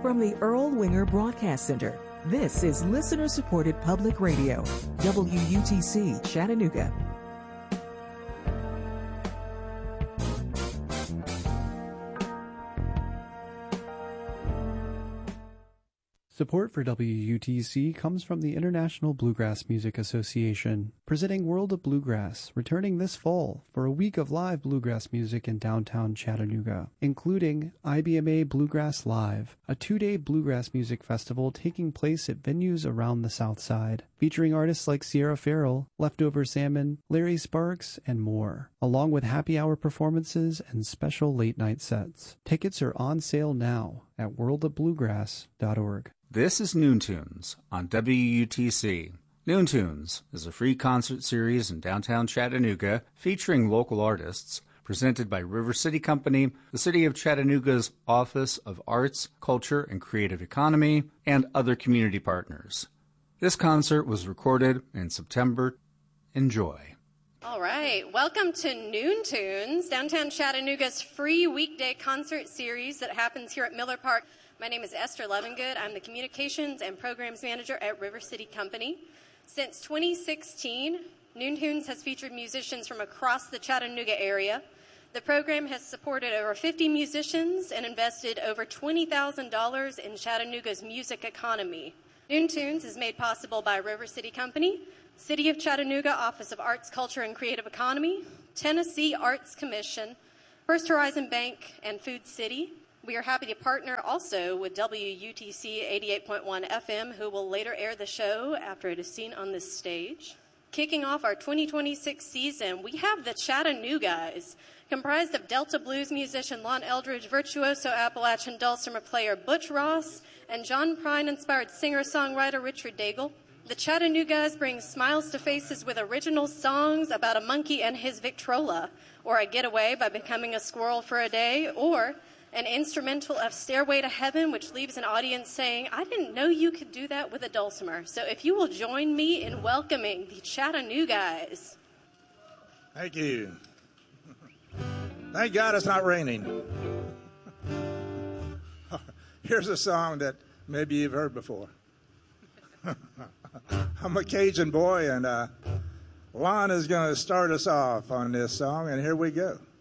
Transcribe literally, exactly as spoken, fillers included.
From the Earl Winger Broadcast Center, this is listener-supported public radio, W U T C Chattanooga. Support for W U T C comes from the International Bluegrass Music Association, presenting World of Bluegrass, returning this fall for a week of live bluegrass music in downtown Chattanooga, including I B M A Bluegrass Live, a two-day bluegrass music festival taking place at venues around the South Side, featuring artists like Sierra Farrell, Leftover Salmon, Larry Sparks, and more, along with happy hour performances and special late-night sets. Tickets are on sale now at world of bluegrass dot org. This is Noon Tunes on W U T C. Noon Tunes is a free concert series in downtown Chattanooga featuring local artists, presented by River City Company, the City of Chattanooga's Office of Arts, Culture, and Creative Economy, and other community partners. This concert was recorded in September. Enjoy. All right, welcome to Noon Tunes, downtown Chattanooga's free weekday concert series that happens here at Miller Park. My name is Esther Levengood. I'm the Communications and Programs Manager at River City Company. Since twenty sixteen, Noon Tunes has featured musicians from across the Chattanooga area. The program has supported over fifty musicians and invested over twenty thousand dollars in Chattanooga's music economy. Noon Tunes is made possible by River City Company, City of Chattanooga Office of Arts, Culture, and Creative Economy, Tennessee Arts Commission, First Horizon Bank, and Food City. We are happy to partner also with W U T C eighty-eight point one F M, who will later air the show after it is seen on this stage. Kicking off our twenty twenty-six season, we have the Chattanoogas, comprised of Delta blues musician Lon Eldridge, virtuoso Appalachian dulcimer player Butch Ross, and John Prine-inspired singer-songwriter Richard Daigle. The Chattanoogas bring smiles to faces with original songs about a monkey and his Victrola, or a getaway by becoming a squirrel for a day, or an instrumental of Stairway to Heaven, which leaves an audience saying, I didn't know you could do that with a dulcimer. So if you will join me in welcoming the Chattanoogas. Thank you. Thank God it's not raining. Here's a song that maybe you've heard before. I'm a Cajun boy, and uh, Lon is going to start us off on this song, and here we go.